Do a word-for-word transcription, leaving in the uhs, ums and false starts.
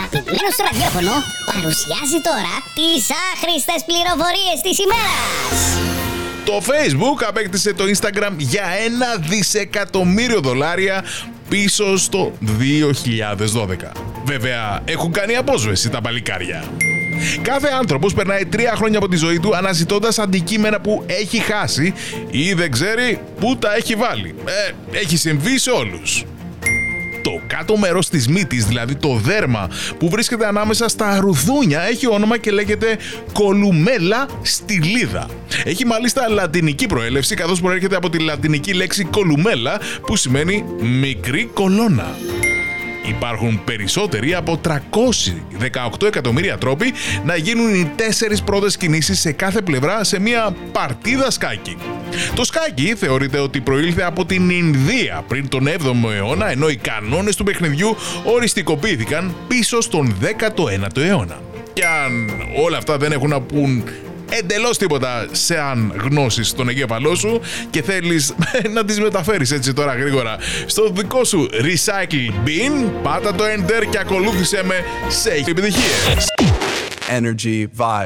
αγαπημένο στο ραδιόφωνο παρουσιάζει τώρα τις άχρηστες πληροφορίες της ημέρας. Το Facebook απέκτησε το Instagram για ένα δισεκατομμύριο δολάρια πίσω στο δύο χιλιάδες δώδεκα. Βέβαια, έχουν κάνει απόσβεση τα παλικάρια. Κάθε άνθρωπος περνάει τρία χρόνια από τη ζωή του αναζητώντας αντικείμενα που έχει χάσει ή δεν ξέρει πού τα έχει βάλει. Ε, έχει συμβεί σε όλους. Το κάτω μέρος της μύτης, δηλαδή το δέρμα που βρίσκεται ανάμεσα στα ρουθούνια, έχει όνομα και λέγεται κολουμέλα στυλίδα. Έχει μάλιστα λατινική προέλευση, καθώς προέρχεται από τη λατινική λέξη κολουμέλα που σημαίνει μικρή κολόνα. Υπάρχουν περισσότεροι από τριακόσια δεκαοκτώ εκατομμύρια τρόποι να γίνουν οι τέσσερις πρώτες κινήσεις σε κάθε πλευρά σε μια παρτίδα σκάκι. Το σκάκι θεωρείται ότι προήλθε από την Ινδία πριν τον έβδομο αιώνα, ενώ οι κανόνες του παιχνιδιού οριστικοποιήθηκαν πίσω στον δέκατο ένατο αιώνα. Και αν όλα αυτά δεν έχουν να πούν εντελώς τίποτα σε αν γνώσεις στον εγκέφαλό σου και θέλεις να τις μεταφέρεις έτσι τώρα γρήγορα στο δικό σου recycle bin, πάτα το enter και ακολούθησε με σε επιτυχίες. Energy Vibe.